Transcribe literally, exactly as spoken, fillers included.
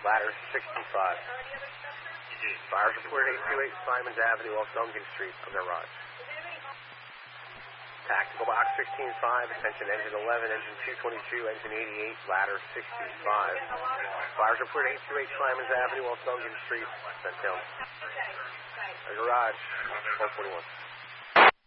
ladder sixty-five. Fires reported eight two eight Simons Avenue off Duncan Street, a garage. Tactical box sixteen five, attention engine eleven, engine two twenty-two, engine eighty-eight, ladder sixty-five. Fires reported eight two eight Simons Avenue off Duncan Street, Centel. A garage, twelve forty-one.